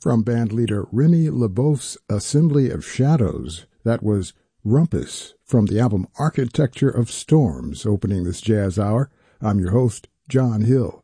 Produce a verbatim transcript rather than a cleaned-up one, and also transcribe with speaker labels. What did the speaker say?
Speaker 1: From bandleader Remy LeBeouf's Assembly of Shadows, that was Rumpus from the album Architecture of Storms, opening this jazz hour. I'm your host, John Hill.